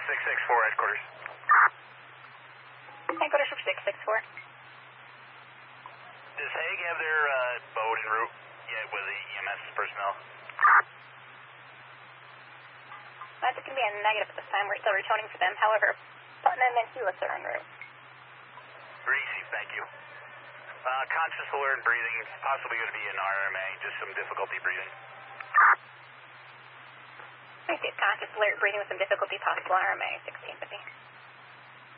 664 headquarters. Headquarters for 664. Does Hague have their boat en route yet with the EMS personnel? That's going to be a negative at this time. We're still retoning for them. However, Putnam and Helix are en route. Received, thank you. Conscious alert and breathing, possibly going to be an RMA, just some difficulty breathing. Received conscious alert breathing with some difficulty, possible RMA, 1650.